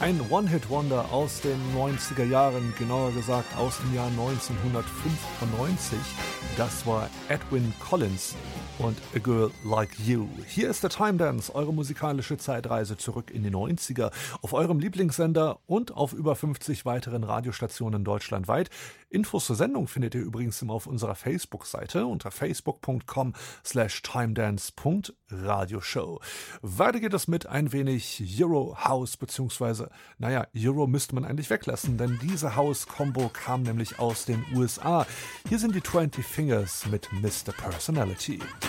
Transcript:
Ein One-Hit-Wonder aus den 90er Jahren, genauer gesagt aus dem Jahr 1995. Das war Edwyn Collins und A Girl Like You. Hier ist der Time Dance, eure musikalische Zeitreise zurück in die 90er, auf eurem Lieblingssender und auf über 50 weiteren Radiostationen deutschlandweit. Infos zur Sendung findet ihr übrigens immer auf unserer Facebook-Seite unter facebook.com/timedance.radioshow. Weiter geht es mit ein wenig Euro House, beziehungsweise, Euro müsste man eigentlich weglassen, denn diese House-Kombo kam nämlich aus den USA. Hier sind die 20 Fingers mit Mr. Personality.